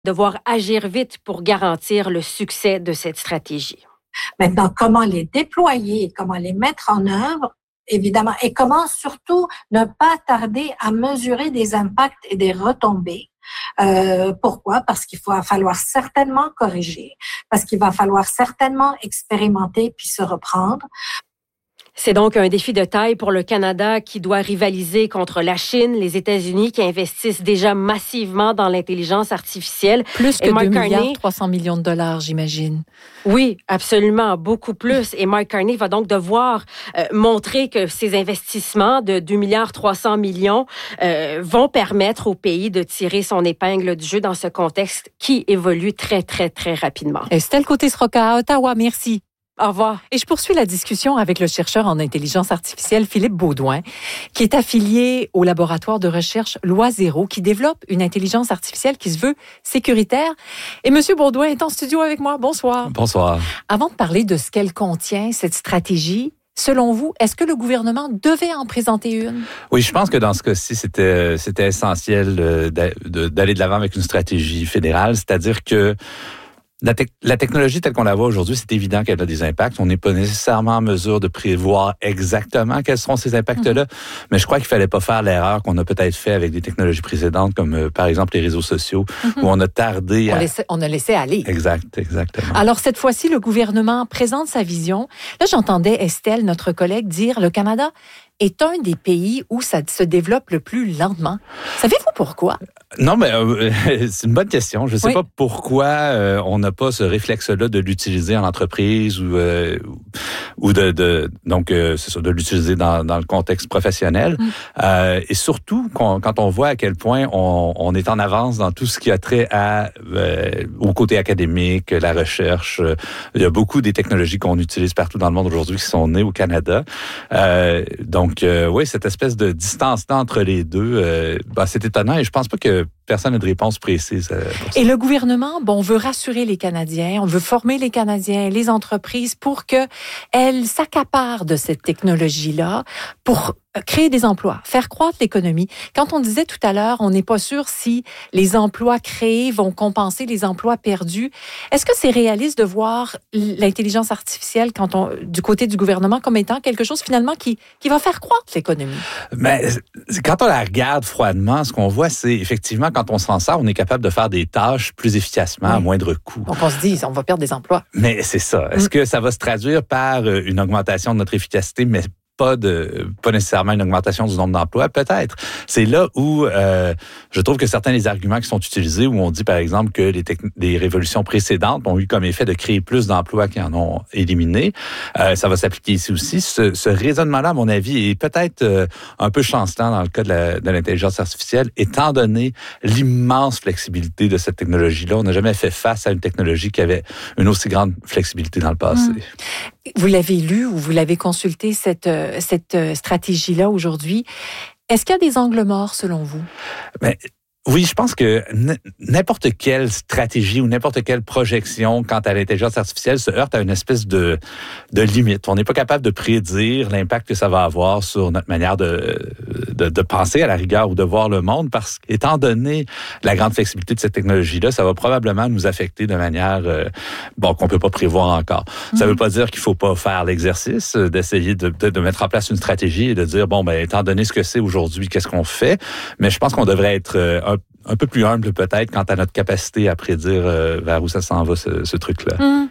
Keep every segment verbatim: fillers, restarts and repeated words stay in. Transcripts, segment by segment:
devoir agir vite pour garantir le succès de cette stratégie. Maintenant, comment les déployer, comment les mettre en œuvre, évidemment, et comment surtout ne pas tarder à mesurer des impacts et des retombées. Euh, pourquoi? Parce qu'il va falloir certainement corriger, parce qu'il va falloir certainement expérimenter puis se reprendre. C'est donc un défi de taille pour le Canada qui doit rivaliser contre la Chine, les États-Unis qui investissent déjà massivement dans l'intelligence artificielle. Plus que deux milliards trois cents millions de dollars, j'imagine. Oui, absolument, beaucoup plus. Et Mark Carney va donc devoir euh, montrer que ces investissements de deux milliards trois cents millions euh, vont permettre au pays de tirer son épingle du jeu dans ce contexte qui évolue très, très, très rapidement. Estelle Côté-Sroka à Ottawa, merci. Au revoir. Et je poursuis la discussion avec le chercheur en intelligence artificielle Philippe Baudouin, qui est affilié au laboratoire de recherche Loisero, qui développe une intelligence artificielle qui se veut sécuritaire. Et Monsieur Baudouin est en studio avec moi. Bonsoir. Bonsoir. Avant de parler de ce qu'elle contient, cette stratégie, selon vous, est-ce que le gouvernement devait en présenter une? Oui, je pense que dans ce cas-ci, c'était, c'était essentiel d'aller de l'avant avec une stratégie fédérale, c'est-à-dire que La, te- la technologie telle qu'on la voit aujourd'hui, c'est évident qu'elle a des impacts. On n'est pas nécessairement en mesure de prévoir exactement quels seront ces impacts-là, mm-hmm. mais je crois qu'il fallait pas faire l'erreur qu'on a peut-être fait avec des technologies précédentes, comme euh, par exemple les réseaux sociaux, mm-hmm. où on a tardé on à... Laissait, on a laissé aller. Exact, exactement. Alors, cette fois-ci, le gouvernement présente sa vision. Là, j'entendais Estelle, notre collègue, dire le Canada est un des pays où ça se développe le plus lentement. Savez-vous pourquoi? Non, mais euh, c'est une bonne question. Je ne sais oui. pas pourquoi euh, on n'a pas ce réflexe-là de l'utiliser en entreprise ou euh, ou de, de donc euh, c'est ça, de l'utiliser dans, dans le contexte professionnel. Mm. Euh, et surtout quand, quand on voit à quel point on, on est en avance dans tout ce qui a trait à euh, au côté académique, la recherche. Il y a beaucoup des technologies qu'on utilise partout dans le monde aujourd'hui qui sont nées au Canada. Euh, donc Donc, euh, oui, cette espèce de distance-là entre les deux, euh, ben, c'est étonnant et je pense pas que personne n'a de réponse précise euh, pour ça. Et le gouvernement, bon, on veut rassurer les Canadiens, on veut former les Canadiens, les entreprises pour qu'elles s'accaparent de cette technologie-là pour créer des emplois, faire croître l'économie. Quand on disait tout à l'heure, on n'est pas sûr si les emplois créés vont compenser les emplois perdus. Est-ce que c'est réaliste de voir l'intelligence artificielle quand on, du côté du gouvernement comme étant quelque chose finalement qui, qui va faire croître l'économie? Mais quand on la regarde froidement, ce qu'on voit, c'est effectivement quand on s'en sert, on est capable de faire des tâches plus efficacement, oui. à moindre coût. Donc on se dit, on va perdre des emplois. Mais c'est ça. Est-ce mm. que ça va se traduire par une augmentation de notre efficacité, mais pas de pas nécessairement une augmentation du nombre d'emplois, peut-être. C'est là où euh, je trouve que certains des arguments qui sont utilisés, où on dit par exemple que les, techn- les révolutions précédentes ont eu comme effet de créer plus d'emplois qui en ont éliminé, euh, ça va s'appliquer ici aussi. Ce, ce raisonnement-là, à mon avis, est peut-être euh, un peu chancelant dans le cas de, la, de l'intelligence artificielle, étant donné l'immense flexibilité de cette technologie-là. On n'a jamais fait face à une technologie qui avait une aussi grande flexibilité dans le passé. Mmh. Vous l'avez lu ou vous l'avez consulté, cette, cette stratégie-là aujourd'hui. Est-ce qu'il y a des angles morts, selon vous? Mais, oui, je pense que n- n'importe quelle stratégie ou n'importe quelle projection quant à l'intelligence artificielle se heurte à une espèce de, de limite. On n'est pas capable de prédire l'impact que ça va avoir sur notre manière de, de, de penser à la rigueur ou de voir le monde parce qu'étant donné la grande flexibilité de cette technologie-là, ça va probablement nous affecter de manière euh, bon, qu'on peut pas prévoir encore. Mm-hmm. Ça veut pas dire qu'il faut pas faire l'exercice, d'essayer de, de, de mettre en place une stratégie et de dire, bon, ben étant donné ce que c'est aujourd'hui, qu'est-ce qu'on fait? Mais je pense qu'on devrait être euh, un un peu plus humble peut-être quant à notre capacité à prédire euh, vers où ça s'en va, ce, ce truc-là. Hum.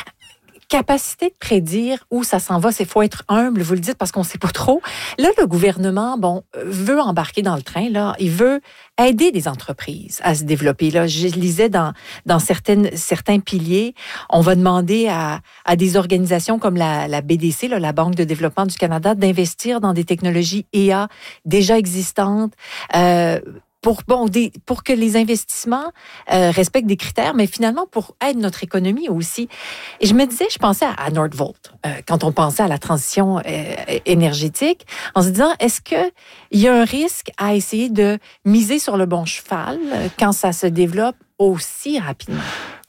Capacité de prédire où ça s'en va, c'est faut être humble, vous le dites, parce qu'on ne sait pas trop. Là, le gouvernement, bon, veut embarquer dans le train, là. Il veut aider des entreprises à se développer. Là, je lisais dans, dans certaines, certains piliers, on va demander à, à des organisations comme la, la B D C, là, la Banque de développement du Canada, d'investir dans des technologies A I déjà existantes, euh, Pour, bon, des, pour que les investissements euh, respectent des critères, mais finalement pour aider notre économie aussi. Et je me disais, je pensais à, à Nordvolt, euh, quand on pensait à la transition euh, énergétique, en se disant, est-ce qu'il y a un risque à essayer de miser sur le bon cheval euh, quand ça se développe aussi rapidement?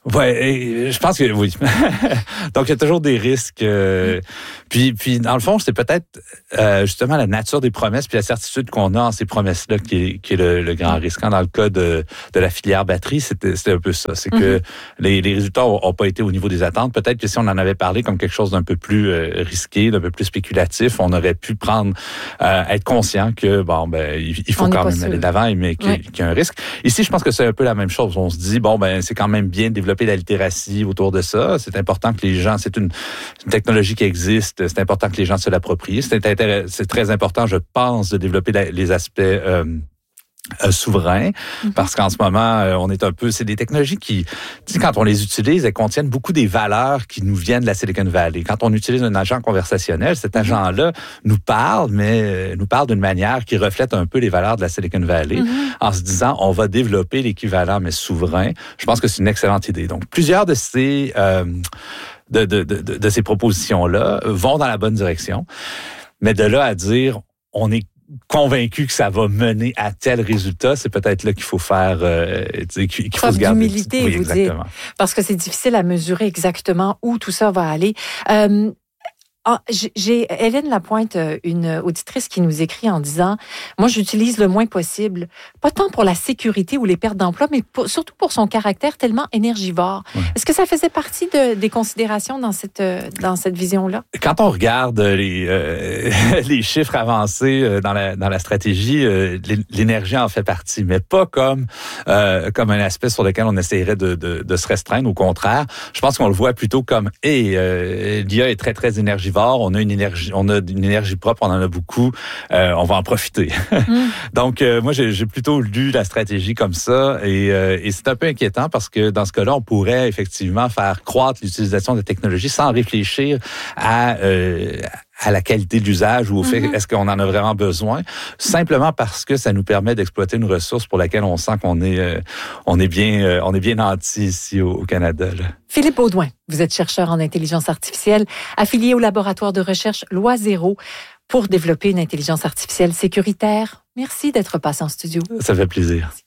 Ouais, je pense que oui. Donc, il y a toujours des risques. Euh, puis, puis, dans le fond, c'est peut-être euh, justement la nature des promesses puis la certitude qu'on a en ces promesses-là qui est, qui est le, le grand risque. Dans le cas de, de la filière batterie, c'était, c'était un peu ça. C'est que mm-hmm. les, les résultats n'ont pas été au niveau des attentes. Peut-être que si on en avait parlé comme quelque chose d'un peu plus euh, risqué, d'un peu plus spéculatif, on aurait pu prendre, euh, être conscient que bon, ben, il, il faut on quand même aller de l'avant, mais qu'il, oui. qu'il y a un risque. Ici, je pense que c'est un peu la même chose. On se dit bon, ben, c'est quand même bien de développer la littératie autour de ça. C'est important que les gens, c'est une, une technologie qui existe, c'est important que les gens se l'approprient. C'est, intéress- c'est très important, je pense, de développer la, les aspects euh, euh, souverains, mm-hmm. parce qu'en ce moment, euh, on est un peu, c'est des technologies qui, tu sais, quand on les utilise, elles contiennent beaucoup des valeurs qui nous viennent de la Silicon Valley. Quand on utilise un agent conversationnel, cet mm-hmm. agent-là nous parle, mais euh, nous parle d'une manière qui reflète un peu les valeurs de la Silicon Valley, mm-hmm. en se disant, on va développer l'équivalent, mais souverain. Je pense que c'est une excellente idée. Donc, plusieurs de ces, euh, de, de, de, de, de ces propositions-là vont dans la bonne direction, mais de là à dire, on est convaincu que ça va mener à tel résultat, c'est peut-être là qu'il faut faire, euh, qu'il, qu'il faut se garder. D'humilité, oui, vous dites, parce que c'est difficile à mesurer exactement où tout ça va aller. Euh, Ah, j'ai Hélène Lapointe, une auditrice qui nous écrit en disant « Moi, j'utilise le moins possible, pas tant pour la sécurité ou les pertes d'emploi, mais pour, surtout pour son caractère tellement énergivore. Ouais. » Est-ce que ça faisait partie de, des considérations dans cette, dans cette vision-là? Quand on regarde les, euh, les chiffres avancés dans la, dans la stratégie, euh, l'énergie en fait partie, mais pas comme, euh, comme un aspect sur lequel on essaierait de, de, de se restreindre. Au contraire, je pense qu'on le voit plutôt comme « Hey, euh, l'I A est très, très énergivore. On a une énergie, on a une énergie propre, on en a beaucoup, euh, on va en profiter. Mm. Donc, euh, moi, j'ai, j'ai plutôt lu la stratégie comme ça et, euh, et c'est un peu inquiétant parce que dans ce cas-là, on pourrait effectivement faire croître l'utilisation de technologies sans réfléchir à, euh, à la qualité de l'usage ou au fait, mm-hmm. est-ce qu'on en a vraiment besoin, simplement parce que ça nous permet d'exploiter une ressource pour laquelle on sent qu'on est, euh, on est bien, euh, on est bien nantis ici au, au Canada, là. Philippe Audouin, vous êtes chercheur en intelligence artificielle, affilié au laboratoire de recherche Loi Zéro pour développer une intelligence artificielle sécuritaire. Merci d'être passé en studio. Ça fait plaisir. Merci.